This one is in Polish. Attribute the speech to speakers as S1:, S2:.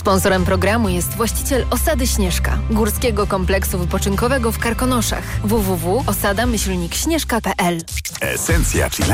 S1: Sponsorem programu jest właściciel Osady Śnieżka, górskiego kompleksu wypoczynkowego w Karkonoszach. www.osada-śnieżka.pl.
S2: Esencja Chilla